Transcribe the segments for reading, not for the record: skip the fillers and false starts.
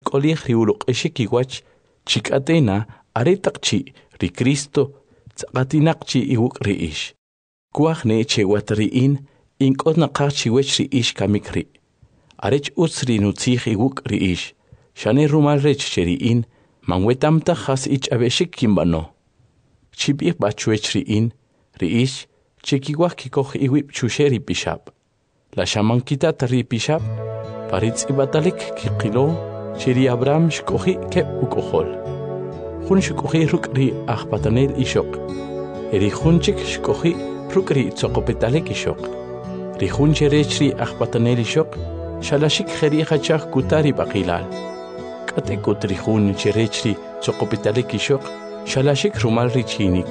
kolih riuluq eshikiwach chikatena aretaqchi ri Cristo tsaqatinaqchi iwuk riish. Kuajne chewat riin inkot naqachi wech riish kamikri. Arech utsri nutzih iwuk riish. Shane rumal rech cheriin manwetamta khas ich abeshik kimbano. Chibih bachuech riin riish chekiwah kikoh iwip chusheri pishab. La shamankita tari pishab paritz ibatalik kikilo cheri Abraham shkohi kep ukohol. Hun shkohi rukri akhpatanel ishok. Eri hunchik shkohi rukri tsokopetalik ishok. Ri hun cherechri akhpatanel ishok shalashik kheri khachak kutari bakilal. Katekut ri hun cherechri tsokopetalik ishok shalashik rumal richinik.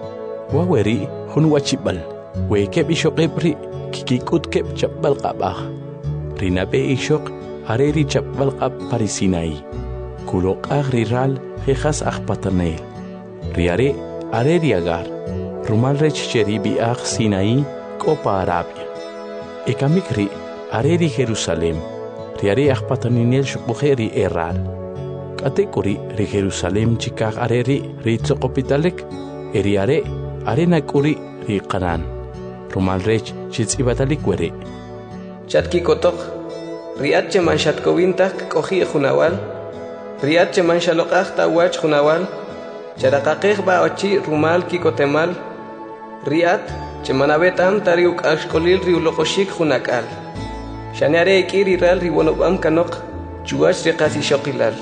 Waweri hun wachibal wekeb ishok ebri kikikut kep chapbal qabah. Rinabe ishok areri chapbal qab parisinai. Kulok agriral jejas akhpatanel. Riare areri agar. Rumal rech cheribi ag Sinai kopa Arabia. Ekamikri areri Jerusalem. Riare akhpataninel shukbukheri eral. Katekuri ri Jerusalem chikag areri ri tsokopitalik. Eriare arena kuri ri Qanan. Rumal rech chitzibatalik were. Chatki kotok riat cheman shatkowintak kohi khunawal riat cheman shalokah tawach khunawal charakaqeh ba ochi rumal kikotemal riat cheman abetam tariuk ashkolil riulokoshik khunakal shanare ikiriral riwonobam kanok chuach riqasi shoqilal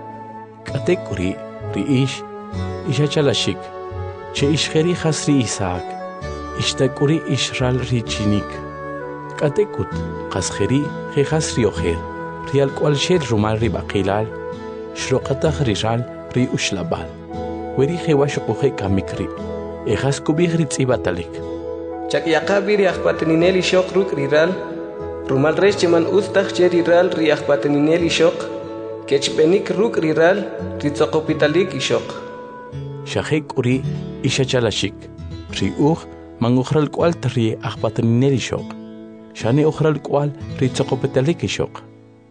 katekuri riish ishachalashik che ishkheri khasri Isaac ishtakuri ishral richinik Katekut, Kaskheri, Jejas Riojer, Rial Qualshel Rumal Ribakilal, Shrokatah Rijal, Ri Ushlabal, Weri Jewashokoje Kamikri, Ejas Kubigritz Ibatalik. Chakyakabir Yahpatenineli Shok Ruk Riral, Rumal Recheman Ustach Cheriral Riahpatenineli Shok, Kechbenik Ruk Riral, Ritzokopitalik Ishok. Shahek Uri Ishachalashik, Riuch, Manguhral Qualtri Ahpatenineli Shok. Shane okhral cual ritzokopetalik ishok.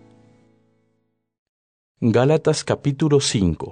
Gálatas capítulo 5.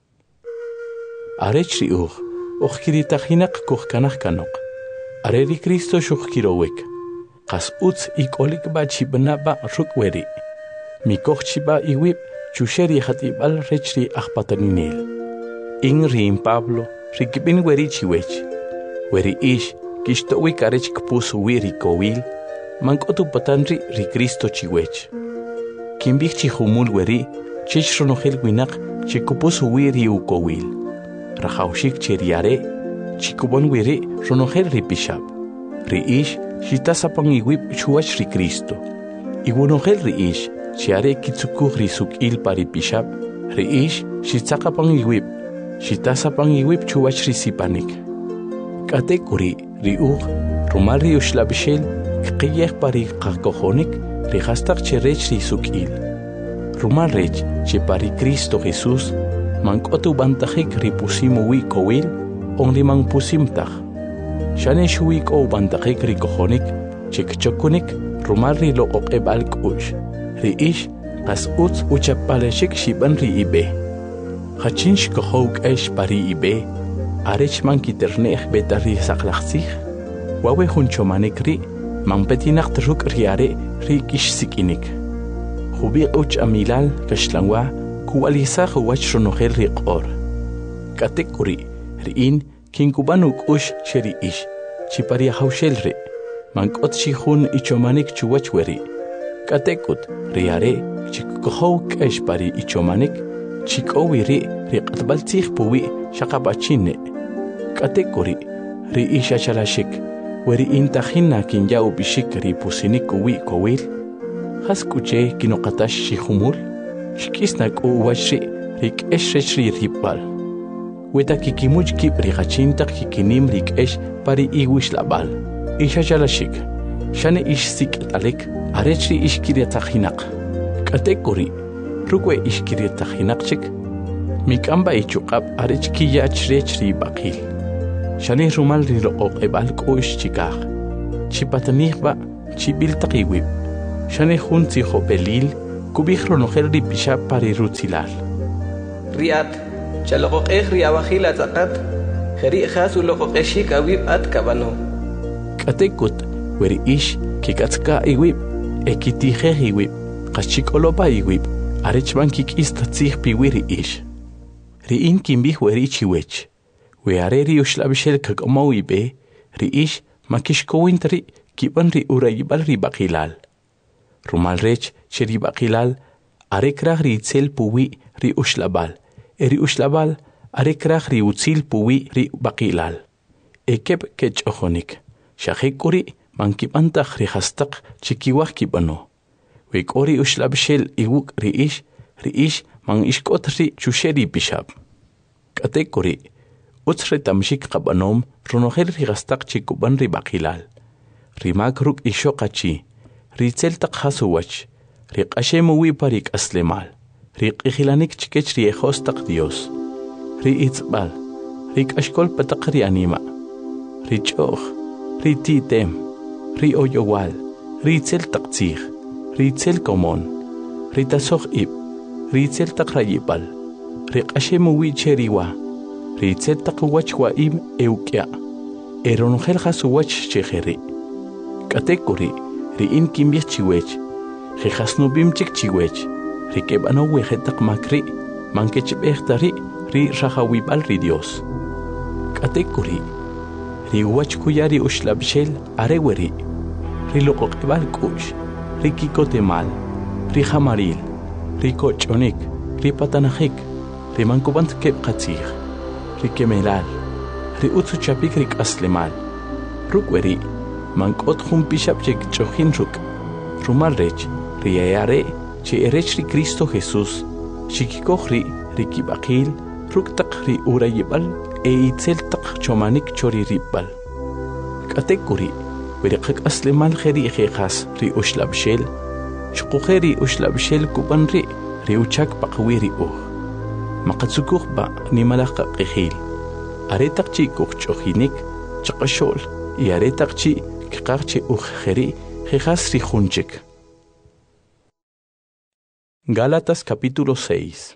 Arechri ochkiritahinak kuhkanach kanok. Areri Cristo shukirowek. Kas utz ikolik ba chibnaba rukweri. Mikochchiba iwip chusheri hatibal rechri achpataninel. Ingri in Pablo rikibin weri chiwech. Weri ish kishtowik arech kpus wiri kowil. Mankotu patanri ri Cristo chiwech. Kimbich chihumul weri, chich ronohel winak, chikupus wiri ukowil. Rahaushik cheriare, chikubon wiri ronohel ri pishab. Ri ish, shitasapang iwip chuach ri Cristo. Iwonohel ri ish, chiare kitsukuh ri sukil pari pishab. Ri ish, shitakapang iwip, shitasapang iwip chuach ri sipanik. Katekuri, ri rumal ri ushlabishel, Kiyeh pari kakohonik rihastak cherech risukil. Rumal rech che pari Cristo Jesús mankotu bantahik ripusimu wi kowil on rimang pusimtah. Shane shuik o bantahik rikohonik chekchokunik rumal ri lo okebal kush. Ri ish kas uts uchapaleshik shiban ri ibe. Hachinsh kohok esh pari ibe arech man kiterneh betari saklaxsih. Wawe hunchomanik ri Mampetinaq truk riare rikish sikinik. Hubi uch amilal kashlangwa kuwalisa huwach ronohel riqor. Katekuri riin kinkubanuk ush sheri ish. Chipari haushel ri. Mankot shihun ichomanik chuwach weri. Katekut riare chikukohok esh pari ichomanik chikowi ri riqatbaltih puwi shakabachine. Katekuri ri isha chalashik. Weri intahina kin yau bishik ripusinik uwi kowil. Haskuche kinokatash shihumul. Shkisnak uwashri rik eshri ripal. Weta kikimuch kip rikachintak kikinim rik esh pari iwish labal. Isha jalashik. Shane ish sik alik arechri ishkiriatahinak. Katekuri rukwe ishkiriatahinakchik. Mikamba ichukab arechki yachrechri bakil. Shane rumal riloqoq ebal koish chikaq. Chipatanihba chibil taqiwib. Shane hun tihopelil kubij ronojel ri bishab pari rutzilal. Riat, chaloqoqej riabajil atzakat, jeri jasu loqoqeshik awib at kabano. Katekut, weri ish, kikatska iwib, ekitije iwib, kachik olopa iwib, arechman kikis tatzih piwiri ish. Riin kimbih weri chiwech, we areri ushlabishel kakomau ibe, ri ish, makishkowintri, kiban ri urayibal ri bakilal. Rumal rech, cheri bakilal, arekrach ri itzel puwi ri ushlabal, eri ushlabal, arekrach ri utzil puwi ri bakilal. Ekeb kech ojonik, shahekuri, mankipantach ri hastak chikiwach kibano. Wek ori ushlabishel iwuk ri ish man ishkot ri chusheri bishab. Katekuri, utsre tamshik kabanom, ronojel ri hastak chikuban ri bakilal. Rimak ruk ishokachi, ritzel tak hasuwach, rik ashemuwi parik aslemal, rik ihilanik chikech ri ejos tak Dios, ri itzbal, rik ashkol patak ri anima, ri choch, ri titem, ri oyowal, ri tzel tak tzich, ri tzel komon, ri tasoch ib, ri tzel tak rayibal, rik ashemuwi cheriwa, ri tzel tak wach wa im eukya, eronojel hasuwach chejeri. Katekuri, ri in kimbih chiwech, ri hasnubim chik chiwech, ri kebano wejetak makri, mankechbechtari, ri rajawibal ri Dios. Katekuri, ri wach kuyari ushlabshel areweri, ri loqokebal kush, ri kikotemal, ri hamaril, ri kochonik, ri patanajik, ri mankubant kebkatzich, ri kemelal, ri utsuchapik ri aslemal, rukweri, mankot jun bishab chek chojin ruk, rumal rech, ri ayare, che erech ri Cristo Jesús, shikikoch ri kibakil, ruk tak ri urayibal, itzel tak chomanik chori ribbal. Katekuri, werikak aslemal jeri ejejas ri ushlabshel, shukujeri ushlabshel kuban ri uchak pakwiri Makatsukuk ba ni malaka kehil. Aretak chi kuk chojinik, chakashol, y aretak chi kikakchi ujeri, jejas ri junchik. Gálatas capítulo 6.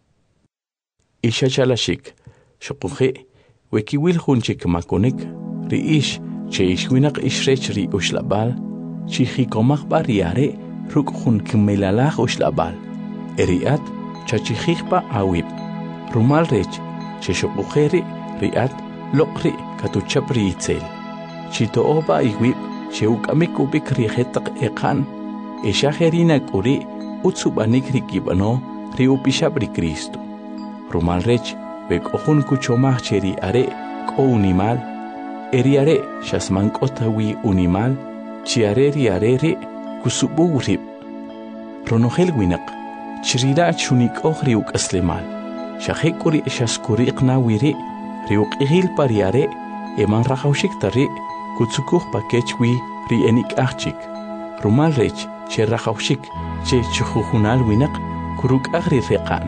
Isha chalashik, shokuje, wekiwil junchik makonik, ri ish, che ishwinak ishrech ri ushlabal, chi hikomak bariare, ruk jun kimelalach ushlabal, eriat, chachijikpa awib, rumal rech, che shokujeri, riat, lokri, katuchapri itzel, chitooba iwib, che ukamik ubik rijetak ekan, isha herina kuri, utsubanik rikibano, ri upishabri Cristo. Rumal rech, bek ojun kuchomach cheri are, ko unimal, eri are, shasmankota unimal, chiare riarere, kusubu urib. Ronogel winak, chirira chunik riuk aslemal, shahekuri shaskuriq na wiri, riuk ihil pariare, eman rajaushik tari, kutsukuh pakechwi ri enik achik. Rumal rech, che rajaushik, che chujunal winak, kuruk agri reqan.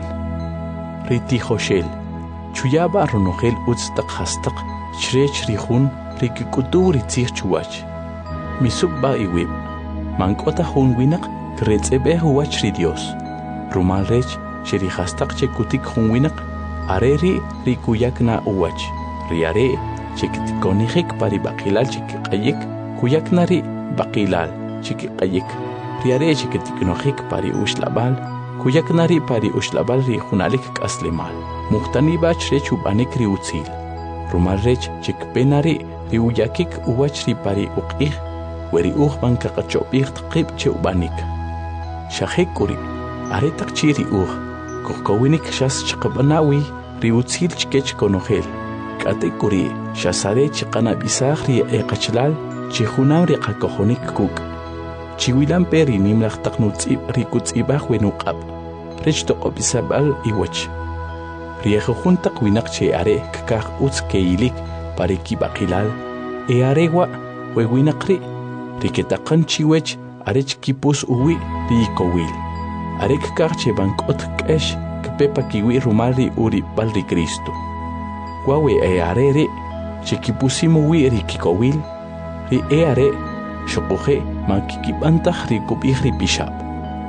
Riti Hoshel, Chuyaba Ronogel Utstak Hastak, Chrech Rihun, Rikikutu Ritzich Chuach. Misubba Iwib, Mankota Hun Winak, Kretzebe Huach Ridios. Rumal Rech, Sheri Hastak Chekutik Hun Winak, Areri Rikuyakna Uach. Riare, Chektikonihik Paribakilal Chikayik, Kuyaknari Bakilal Chikayik. Riare Cheketiknohik Pari Ushlabal. Kuyaknari pari ushlabal ri junalik aslemal. Muhtani bach rech ubanik ri utzil. Rumal rech chikpenari ri uyakik uwach ri pari uqih, weri uhban kakachopih tqib che ubanik. Shahekuri, aretak chi ri kuhkowinik shas chikabanawi ri utzil chikech konogel. Katekuri, shasare chikanabisah ri eqachlal, chihunam ri kakohonik kuk. Chiwilan peri nimlach taknutzib rikutzibach wenuqab. Rech toqobisabal iwach. Riejojuntak winak che are kakaj utz keilik pariki bakilal. E arewa wewinakri. Riketakan chiwech arech kipus uwi riikowil. Are kakaj che bankot kesh kpepa kiwi rumali uri balri Cristo. Wawe e arere che kipusimu wi rikikowil. Ri e are Shokuje mankikibantah rikubih ribishab.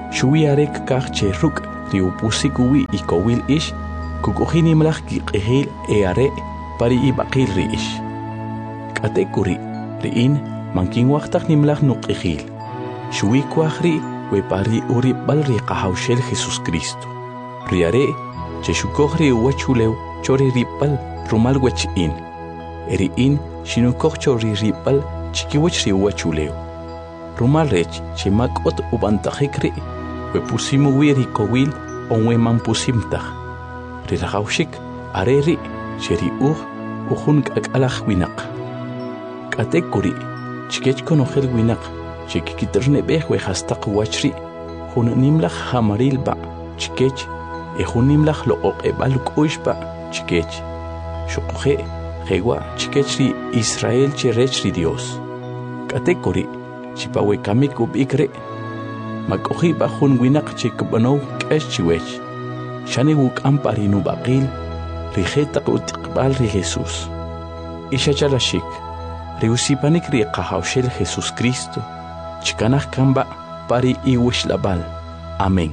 Shuwi arek kach che ruk ri upusik uwi ikowil ish kukuhin imlach kiqihil are pari ibaqil ri ish. Kate kuri riin mankin waqtak nimlach nuqihil. Shuwi kwahri we pari uri bal ri qahawshel Jesus Cristo. Riare che shukohri uwachulew chori ripal rumal wechin. Riin shinukoh chori ripal chikiwach ri uwachulew. Rumal rech che makot ubantahikri we pusimu wiri kowil onwe man pusimtah. Rirahawshik areri cheri uhun kakalach winak. Kate kuri chikech konohel winak chikikiterne beh we hastaq wachri hun nimlach hamaril ba chikech hun nimlach lo ebal kuishba chikech shuqhe hewa chikech ri Israel cherechri Dios. Kate kuri chipawe kamik ubikre makohi ba hun winak chikbano kesh chiwech shani wuk amparinu baqil rijeta utiqbal ri Jesus ishachalashik riusipanik ri qahawshel Jesus Cristo chikanaj kamba pari iwishlabal. Amén.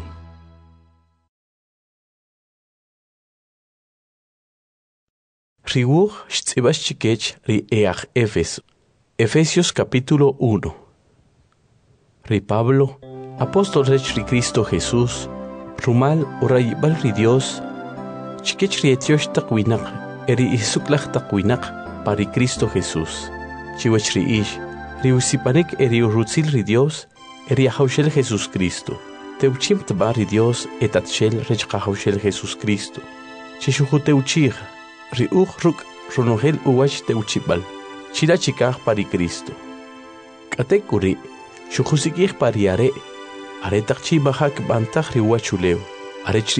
Riwuj shtzibas chikech ri each Efesios capítulo 1. Ri Pablo apóstol rech ri Cristo Jesús rumal urayibal ri Dios chikech ri etiosh taqwinak eri isuklach taqwinak pari Cristo Jesús chiwech ri ish ri usipanik eri urutzil ri Dios eri ahawshel Jesus Cristo teuchim tbar ri Dios etatshel rech qahawshel Jesus Cristo chishuhu teuchij ri ruk runohel uwach teuchibal chila chikaj pari Cristo kate kuri shuhusikij pari are takchi bahak bantaj ri wachulew are chri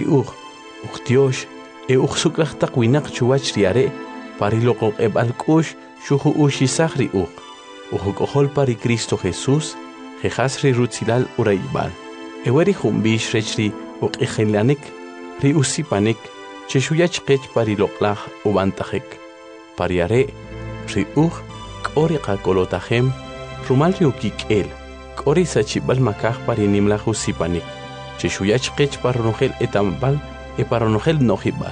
Dios suklach taqwinak chuwach ri are pari loqoq ebal kush shuhu ushisaj ri kohol pari Cristo Jesús jejas ri rutzilal uraybal eweri humbish rechri ijenlanik ri usipanik cheshuyach qech pari loqlaj ubantajek pari are ri k'ori qakolotajem rumal ri ukikel Ori sachibal makaj pari nimlaj usipanik cheshuyach qech paronojel etambal paronojel nojibal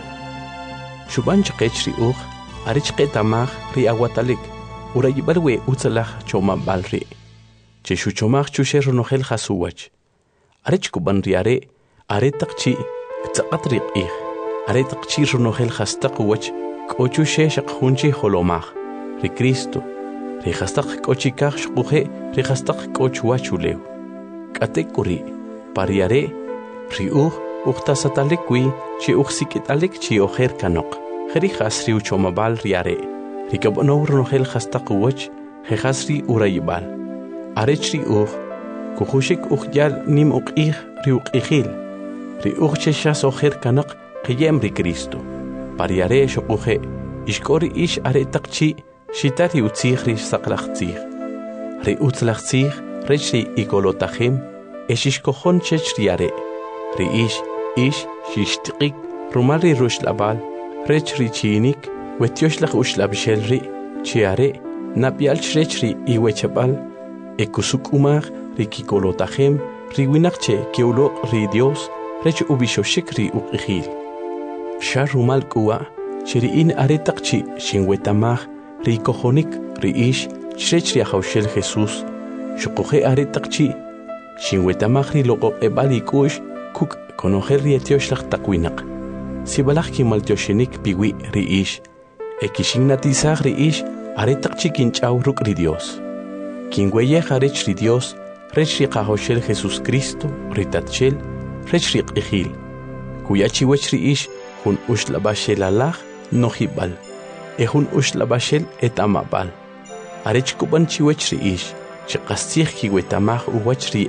shuban chqech ri arich qetamaj ri aguatalik urayibal we utzalaj chomabal ri cheshu chomaj chushe ronojel jasuwach arich kuban ri are taqchi tzaqat ri qih are taqchi ronojel jastaq wach k'ochushe shaqjunchi holomaj ri Cristo ri jastaq k'ochikaj shquje ri jastaq k'ochwachulew k'ate kuri pari are ri uqtasatalik wi chi uqsikitalik chi ojer kanoq jeri jasri uchomabal ri are ri kabno ronojel jastaq wach jejasri urayibal are chri kujushik yal nim uqih ri uqihil ri cheshas ojer kanaq qiyem ri Cristo pari are shquje ishkori ish are taqchi shitari utzij ri saqlaqtzij ri utzlaqtzij rechri ikolotajim eshishkojon chech ri are ri ish shishtiqik rumal ri rushlabal rech ri chinik wetioshlag ushlabshel ri chiare napial rechri iwechabal ekusukumaj ri kikolotajim ri winaqche kiuloq ri Dios rech ubishoshik ri uqihil sha rumal kuwa chiriin are taqchi shinwetamaj ri kojonik ri ish chrech ri ahawshel Jesus shuquje are taqchi shinwetamaj ri loqoq ebali kush kuk konojer ri etioshlag taqwinaq sibalaj kimaltioxinik piwi ri ish ekishinnatizaj ri ish are taqchi kinch'aw ruk' ri Dios kinweyej arech ri Dios rech ri qahawshel Jesus Cristo ri tatchel rech ri q'ijil kuyachiwech ri ish jun uxlabashelalaj nojibal ejun uxlabashel etamabal arech kuban chiwech ri ish chiqastij kiwetamaj uwach ri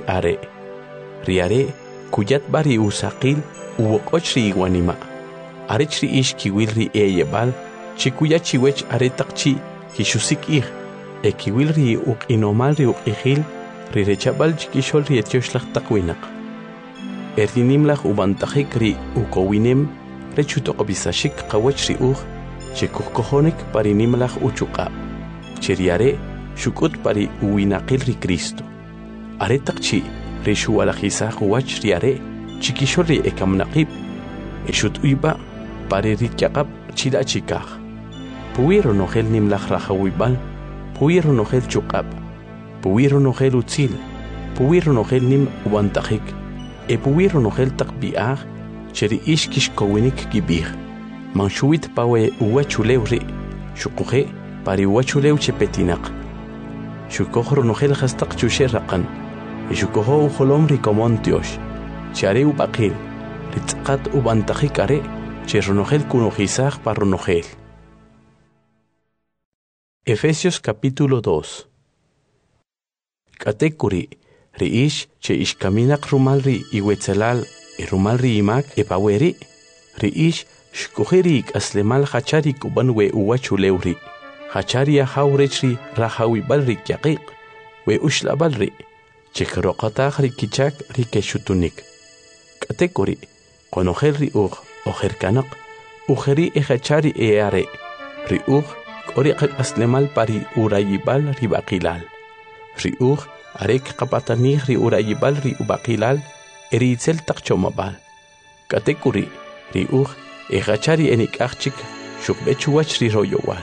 are kuyat bari usaqil uwoqoch ri iwanima arech ri ish kiwil ri eyebal chikuya chiwech are taqchi kishusikij kiwil ri uq'inomal ri uq'ijil ri rechabal chikixol ri etioshlag taqwinaq erdinimlaj ubantajik ri ukowinem rechutoqbisashik qawach ri chikujkojonik pari nimlaj uchuqa cheriare shukut pari uwinaqil ri Cristo are taqchi rishu alajisaj wach riare chikishori ekamnaqib eshut uyba parerityaqab chila chikaj puwiro nojel nimlaj rajawibal puwiro nojel chuqab puwiro nojel utzil puwiro nojel nim ubantajik puwiro nojel taqbiaj cheri ishkish kowinik gibij manshuit pawe uwachulewri shuquje pari uwachulew chepetinaq shukojro nojel hastaq chusherraqan shukojo ujolom rikomon Dios chare ubaqil ritzqat ubantajik are cherronojel kunojisaj parronojel. Efesios capítulo 2. Katekuri riish che ishkaminak rumalri iwetzelal rumalri imak epaweri riish shkujerik aslemal hachari kubanwe uwachulewri hacharia haurechri rahawibalri kyaqiq we ushlabalri chekroqatajri kichak rikeshutunik katekuri qonojelri ojerkanaq ujeri ejachari eare riuj oriqaq aslemal pari urayibal ribaqilal riuj arek qapatanij ri urayibal ri ubaqilal eritzel taqchomabal katekuri riuj ejachari enikaqchik shukbechuwach ri royowal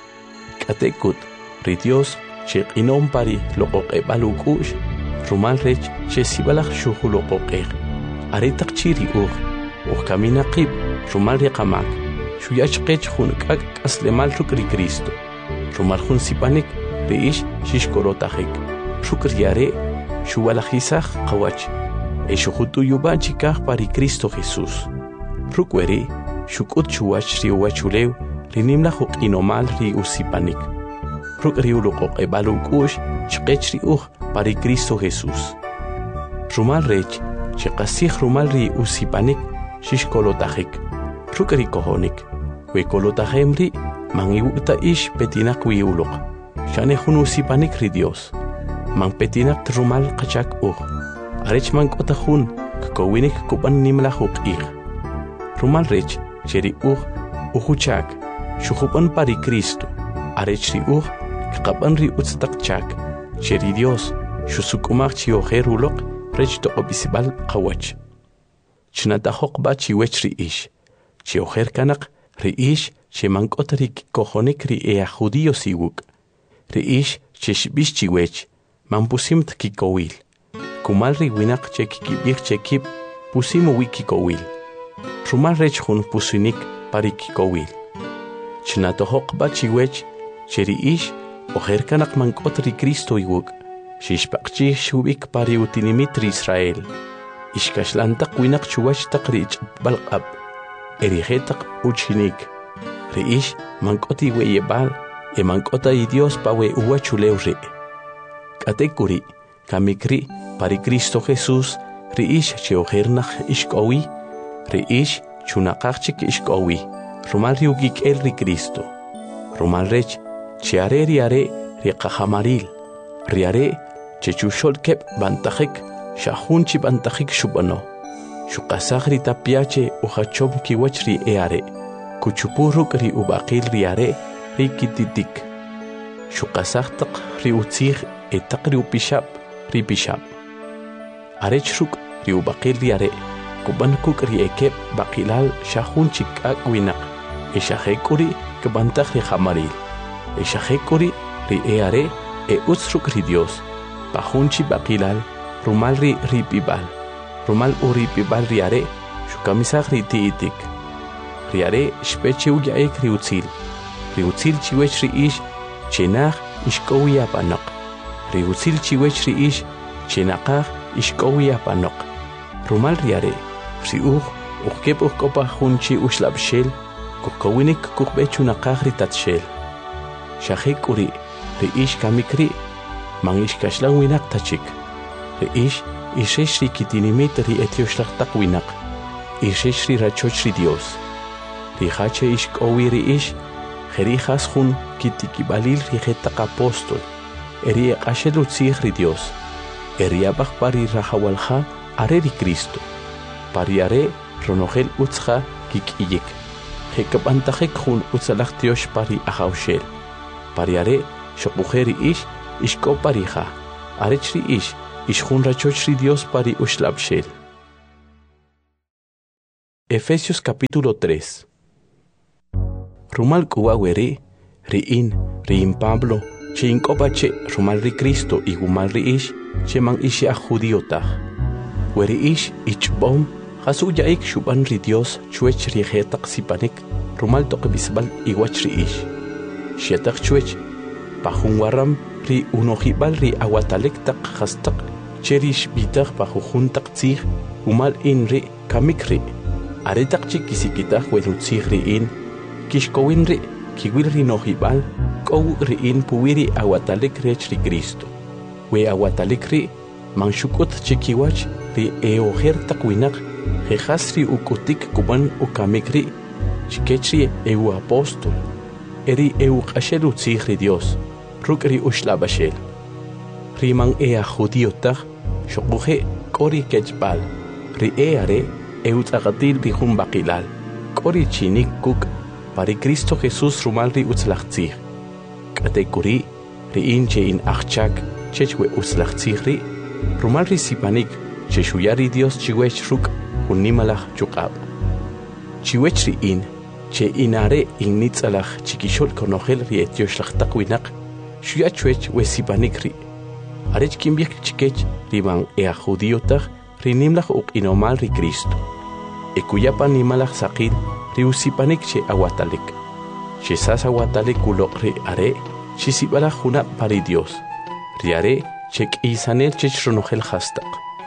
katekut ri Dios cheqinom pari loqoqebal ukush rumal rech chesibalaj shujuloqoqej aretaqchiri kamina qib rumal riqamak shuyachqech junk'ak aslemal rukri Cristo rumal jun sipanik riish shishkorotajik rukriare shuwalajisaj qawach shujutuyuban chikaj pari Cristo Jesús rukweri shukut chuwach ri uwachulew rinimla juq'inomal ri usipanik rukri uluqoqebal ukush chqech ri pari Cristo Jesús rumal rech chiqasij rumal ri usipanik shishkolotajik rukri kojonik we kolotajemri mangiwukta ish petinak wiuluq shane jun usipanik ri Dios man petinak rumal qachak arech man k'otajun kkowinik kuban nimla juq'ij rumal rech cheri ujuchak shujupan pari Cristo arech ri kqaban ri utztaqchak cheri Dios shusuk'umaj chiojer uloq rech toqobisibal qawach chnatajoq ba chiwech riish chiojer kanaq riish chemank'ot ri kojonik ri judío siwuk riish chexbix chiwech manpusimt kikowil kumal ri winaq chekikib'ij chekib pusimu wi kikowil rumal rech jun pusinik pari kikowil chnatojoq ba chiwech cheriish ojer kanaq mank'ot ri Cristo iwuk xixpaqchij xubik pari utinimit ri Israel ixkaxlantaq winaq chuwach taq ri ich'balq'ab erijetaq uchinik riish mank'ot iweyebal mank'ota Dios pawe uwachulew ri katekuri kamikri pari Cristo Jesús riish cheojernaj ixk'owi riish chunaqaqchik ixk'owi rumal ri ukik'el ri Cristo rumal rech chiare riare ri qajamaril riare chechuxol kep bantajik shajun chi bantajik shubano shuqasaj ri tapiache ujachom kiwach ri eare kuchupuruk ri ubaqil riare ri kititik shuqasaj taq ri utzij etaq ri upishab ri pishab arech ruk ri ubaqil riare kuban kuk ri ekep baqilal shajun chik'ak winaq shajekuri kbantaj ri jamaril shajekuri ri eare utzruk ri Dios pajunchi baqilal rumal ri ripibal rumal uripibal riare shukamisaj ri tiitik riare shpeche uyaek ri utzil chiwech ri ish chenaj ishkowi apanaq ri utzil chiwech ri ish chenaqaj ishkowi apanaq rumal riare ri ujkep ujkopa junchi ushlabshel kukowinik kukbechunaqaj ri tatshel shajekuri riish kamikri man ishkashlan winaq tachik riish ishesh ri kitinimit ri etioxlaqtaq winaq ishesh ri rachoch ri Dios rihache ishk'owi riish jerijas jun kitikibalil ri jetaq apóstol eri eq'axel utzij ri Dios eriabaj pari rajawalja are ri Cristo pari are ronojel utzja kik'iyik jek'ab'antajik jun utzalaj tiox pari ajawxel pari are shoqujeri ish ishko parija arech ri ish ishjun rachoch ri Dios pari ushlabshel. Efesios capítulo 3. Rumal kuwa weri, riin Pablo, che inkopache rumal ri Cristo y gumal ri ish, che man ishi a judiotah. Weri ish ichbom, hasu yaik shuban ri Dios chuech ri jetak sipanik, rumal toque bisbal iguach ri ish. Shetak chuech, pajun waram ri unojibal ri awatalek tak hastak, cherish bitak pajujun tak tzig, umal in ri kamik ri. Aretak chikisikitah welutzig ri in, kishkowin ri, kiwil ri nojibal, kow ri in puwiri awatalek rech ri Cristo. We awatalek ri, manshukot chikiwach ri eoher takwinak, jejas ri ukutik kuban ukamik ri, chikech ri eu apostol, eri eu qashel utzig ri Dios, ruk ri ushlabashel. Ri man ea judiotah, shokuje kori kechbal, ri eare, Eutzagatil bijun bakilal, kori chinik kuk, pari Cristo Jesús rumal ri utzlachtzig. Katekuri, ri in che in achchak, chechwe utzlachtzig ri, rumal ri sipanik, che shuyari Dios chiwech ruk, unimalach chukab. Chiwech ri in, che inare in nitzalach chikishol konogel ri etioslach takwinak, shuyachwech we sipanik ri. Arech kimbik chikech ri man ea judiotach, rinimlach uk inomal ri Cristo. Ekuyapan nimalach sakil ri usipanik che awatalik. Che sas awatalik ulok ri are, che sibalach hunap pari Dios. Ri are che k'isanel che chronogel hastak.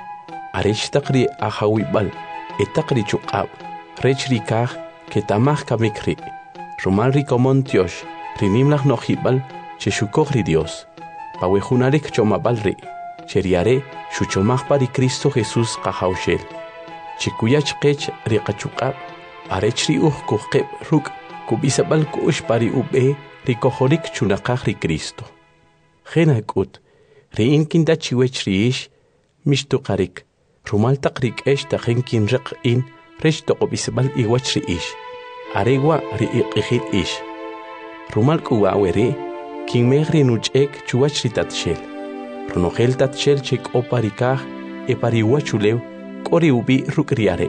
Are chtak ri ahawibal, etak ri chukab, rech ri kach, ke tamach kamik ri. Rumal ri komontiosh, rinimlach nojibal, che shukog ri Dios. Pawejunalek chomabal ri. Cheriare, shuchomach pari Cristo Jesús kahaushel. Chikuyach kech riqachukab, arech ri kuqeb ruk, kubisabal kush pari ube, rikohorik chunakach ri Cristo. Genakut, ri inkinda chiwech ri ish, mishtukarik, rumaltak rik esh tajenkin rik in, rech tokobisabal iwach ri ish. Aregwa ri iqihit ish. Rumal kuwawere, kinmeg ri nuchek chuwach ri tatshel. Runogel tatshel chek oparikah, epariwachulew, kori ubi rukriare.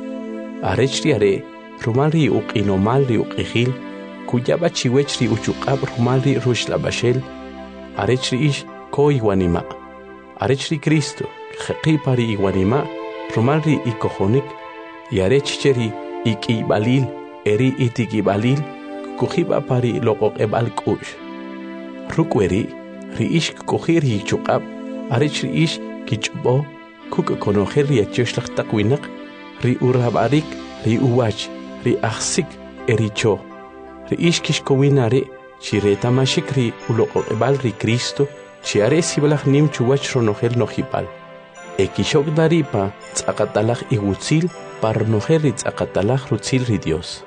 Arech riare, rumal ri uk inomal ri uk ejil, kuyaba chiwech ri uchukab rumal ri rushlabashel, arech ri ish ko iwanima. Arech ri Cristo, jeqi pari iwanima, rumal ri ikohonik, y arech cheri ikibalil, eri itikibalil, kujiba pari loqok ebal kush. Rukweri, ri ish kohir hi chukab, arech ri ish kichbo, kuk konoher ri etioslach takwinak, ri urabarik, ri uwach, ri achsik, ericho. Ri ish kishkowinare, chi retamashik ri uloqebal ri Cristo, chi are sibalach nim chuwach ronoher nojibal. Ekishok daripa, tzakatalach igutzil, par noher ri tzakatalach rutzil ri Dios.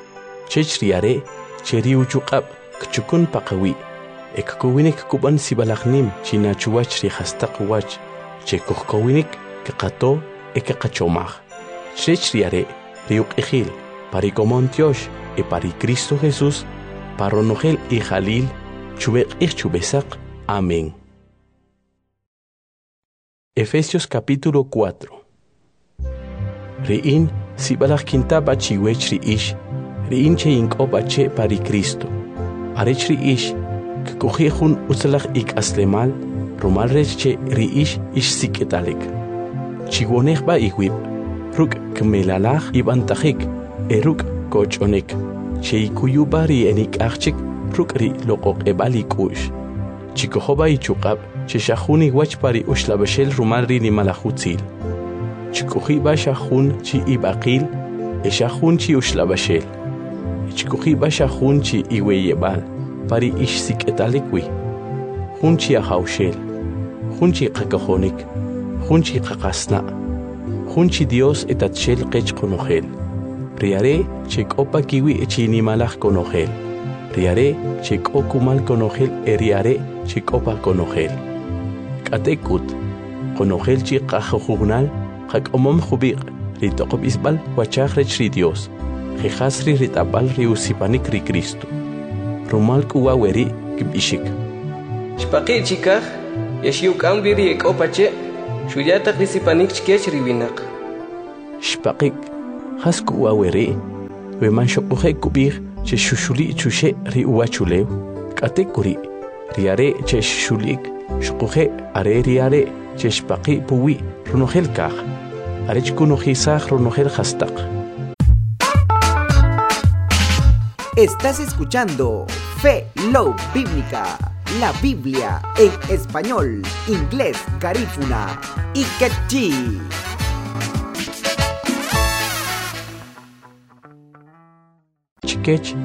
Chech ri are, cheri uchukab, kchukun pakawi. Ekkuwinik kuban sibalachnim chinachuwach ri hastak wach, che kuhkowinik kekato ekekachomach. Chech riare riuk ejil, pari komontiosh e pari Cristo Jesús, paronogel y jalil, chubek ich chubesak. Amén. Efesios capítulo 4. Riin sibalach kintaba chiwech ri ish, riin che inkobache pari Cristo. Arech ri ish, kukujihun utzalach ik aslemal, rumal reche ri ish siketalik. Chigonech ba iwib, ruk kmelalach ibantajik, eruk kochonek. Che ikuyuba ri enik achik, ruk ri lokok ebalik ush. Chikohoba ichukab, che shahuni wach pari ushlabashel rumal ri ni malachutzil. Chikujiba shahun chi ibakil, e shahun chi ushlabashel. Chikujiba shahun chi iweyebal. Pari ish siketalikwi, hunchi ahaushel, hunchi kakahonik, hunchi kakasna, hunchi Dios etatshel kech konogel. Riare chek opa kiwi echini malach konogel. Riare chek okumal konogel eriare chek opa konogel. Katekut, konogel chi kajojugnal, hak omom jubik, ritokob isbal wachach rech ri Dios, jejasri ritabal ri usipanik ri Cristo. Rumal kuwaweri kibishik. Shpaqi chikah, yashiuk ambiri ek opache, Shuyataq risipanik chkech riwinaq. Shpaqik hasku wawere we man shoqoje kubir che shushuli chushe ri uachulew katekuri riare che shulik shoqoje are riare che shpaqi puwi runogel kaj are chkunojisaj runogel hastaq. Estás escuchando Fe Love Bíblica, la Biblia en español, inglés, garífuna y quechí. Chikech